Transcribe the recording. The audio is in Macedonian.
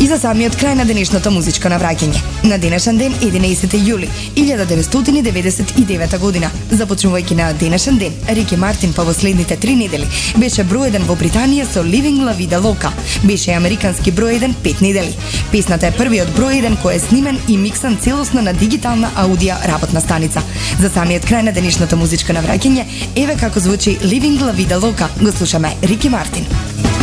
И за самиот крај на денешното музичко навраќање. На денешен ден, 11 јули 1999 година, започнувајќи на денешен ден, Рики Мартин по последните 3 недели беше број 1 во Британија со Living La Vida Loca. Беше американски број 1 5 недели. Песната е првиот број 1 кој е снимен и миксан целосно на дигитална аудио работна станица. За самиот крај на денешното музичко навраќање, еве како звучи Living La Vida Loca. Го слушаме Рики Мартин.